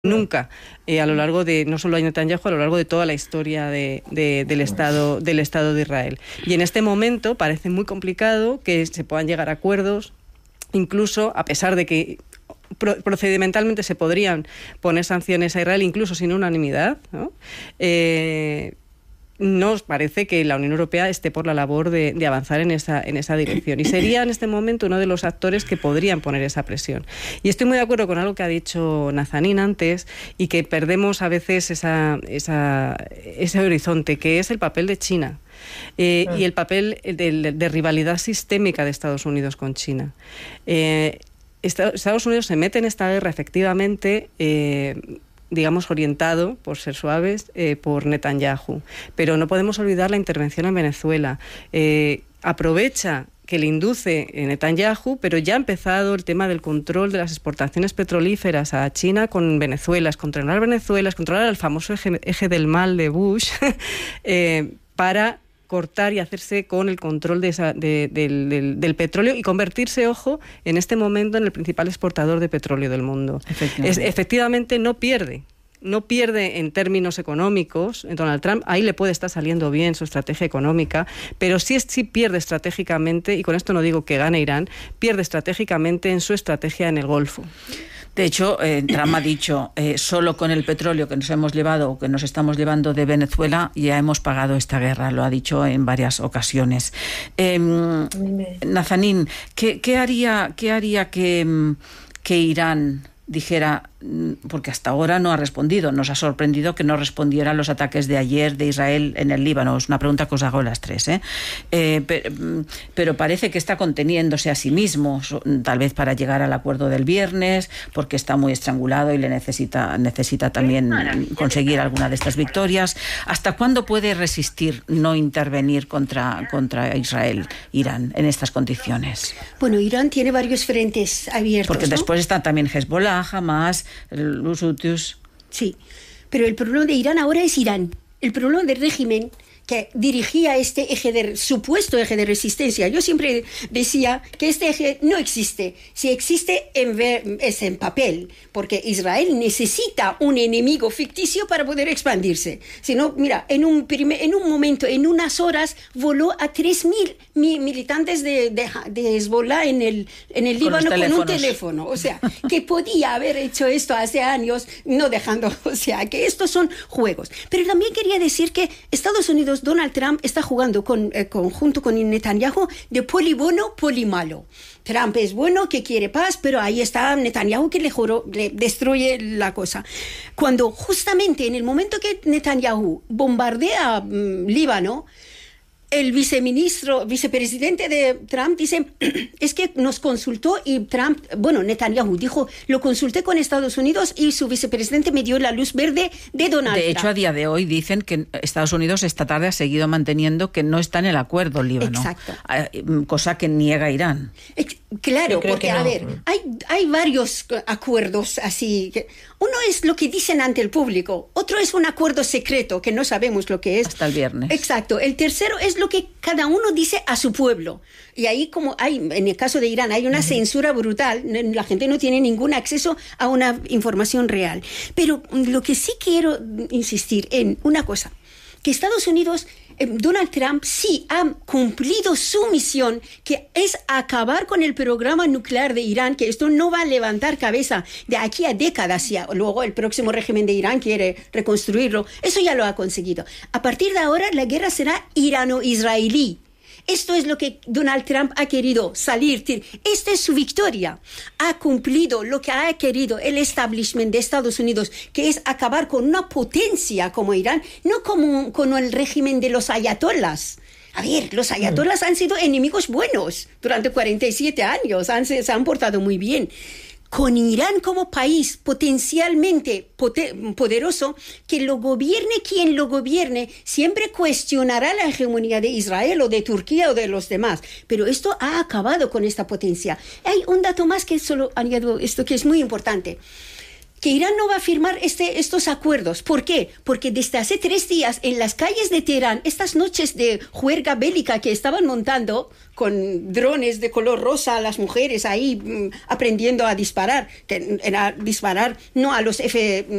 Nunca, a lo largo de, no solo de Netanyahu, a lo largo de toda la historia del Estado de Israel. Y en este momento parece muy complicado que se puedan llegar a acuerdos, incluso a pesar de que procedimentalmente se podrían poner sanciones a Israel, incluso sin unanimidad, ¿no? Nos parece que la Unión Europea esté por la labor de avanzar en esa dirección. Y sería en este momento uno de los actores que podrían poner esa presión. Y estoy muy de acuerdo con algo que ha dicho Nazanin antes, y que perdemos a veces ese horizonte, que es el papel de China. Y el papel de rivalidad sistémica de Estados Unidos con China. Estados Unidos se mete en esta guerra efectivamente, digamos, orientado, por ser suaves, por Netanyahu. Pero no podemos olvidar la intervención en Venezuela. Aprovecha que le induce Netanyahu, pero ya ha empezado el tema del control de las exportaciones petrolíferas a China con Venezuela, es controlar el famoso eje del mal de Bush, para cortar y hacerse con el control del petróleo y convertirse, ojo, en este momento en el principal exportador de petróleo del mundo. Efectivamente no pierde en términos económicos. Donald Trump ahí le puede estar saliendo bien su estrategia económica, pero sí pierde estratégicamente, y con esto no digo que gane Irán, pierde estratégicamente en su estrategia en el Golfo. De hecho, Trump ha dicho, solo con el petróleo que nos hemos llevado o que nos estamos llevando de Venezuela ya hemos pagado esta guerra, lo ha dicho en varias ocasiones. Nazanin, ¿qué haría que Irán dijera, porque hasta ahora no ha respondido, nos ha sorprendido que no respondiera a los ataques de ayer de Israel en el Líbano? Es una pregunta que os hago las tres, pero parece que está conteniéndose a sí mismo, tal vez para llegar al acuerdo del viernes, porque está muy estrangulado y le necesita también conseguir alguna de estas victorias. ¿Hasta cuándo puede resistir no intervenir contra Israel, Irán, en estas condiciones? Bueno, Irán tiene varios frentes abiertos, porque después está también Hezbollah, Hamas, los Houthis. Sí, pero el problema de Irán ahora es Irán. El problema del régimen que dirigía este supuesto eje de resistencia. Yo siempre decía que este eje no existe. Si existe, es en papel, porque Israel necesita un enemigo ficticio para poder expandirse. Si no, mira, en un momento, en unas horas, voló a 3.000 militantes de Hezbollah en el Líbano con un teléfono. O sea, que podía haber hecho esto hace años, no dejando. O sea, que estos son juegos. Pero también quería decir que Estados Unidos, Donald Trump está jugando junto con Netanyahu de poli bueno, poli malo. Trump es bueno, que quiere paz, pero ahí está Netanyahu que le destruye la cosa. Cuando justamente en el momento que Netanyahu bombardea Líbano, el vicepresidente de Trump dice, es que nos consultó y Netanyahu dijo, lo consulté con Estados Unidos y su vicepresidente me dio la luz verde de Donald Trump. De hecho, a día de hoy dicen que Estados Unidos esta tarde ha seguido manteniendo que no está en el acuerdo Líbano. Exacto. Cosa que niega Irán. Claro, porque, a ver, hay varios acuerdos así. Uno es lo que dicen ante el público, otro es un acuerdo secreto que no sabemos lo que es. Hasta el viernes. Exacto. El tercero es lo que cada uno dice a su pueblo. Y ahí, como en el caso de Irán, hay una censura brutal, la gente no tiene ningún acceso a una información real. Pero lo que sí quiero insistir en una cosa, que Estados Unidos, Donald Trump sí ha cumplido su misión, que es acabar con el programa nuclear de Irán, que esto no va a levantar cabeza de aquí a décadas. Luego el próximo régimen de Irán quiere reconstruirlo. Eso ya lo ha conseguido. A partir de ahora la guerra será irano-israelí. Esto es lo que Donald Trump ha querido salir. Esta es su victoria. Ha cumplido lo que ha querido el establishment de Estados Unidos, que es acabar con una potencia como Irán, no como con el régimen de los ayatolás. A ver, los ayatolás han sido enemigos buenos durante 47 años, se han portado muy bien. Con Irán como país potencialmente poderoso, que lo gobierne quien lo gobierne, siempre cuestionará la hegemonía de Israel o de Turquía o de los demás. Pero esto ha acabado con esta potencia. Hay un dato más que solo añado esto, que es muy importante. que Irán no va a firmar estos acuerdos. ¿Por qué? Porque desde hace 3 días en las calles de Teherán, estas noches de juerga bélica que estaban montando con drones de color rosa, las mujeres ahí aprendiendo a disparar, disparar no a los